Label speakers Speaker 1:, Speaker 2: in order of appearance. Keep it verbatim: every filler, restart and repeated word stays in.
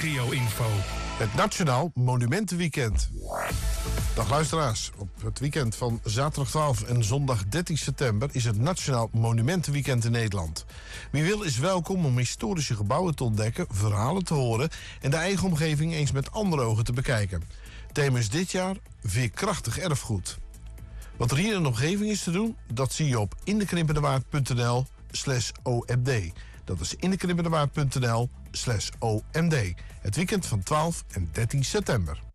Speaker 1: regio-info.
Speaker 2: Het Nationaal Monumentenweekend. Dag luisteraars, op het weekend van zaterdag twaalf en zondag dertien september is het Nationaal Monumentenweekend in Nederland. Wie wil is welkom om historische gebouwen te ontdekken, verhalen te horen en de eigen omgeving eens met andere ogen te bekijken. Thema is dit jaar veerkrachtig erfgoed. Wat er hier in de omgeving is te doen, dat zie je op indekrimpendewaard.nl slash omd. Dat is indekrimpendewaard.nl slash omd. Het weekend van twaalf en dertien september.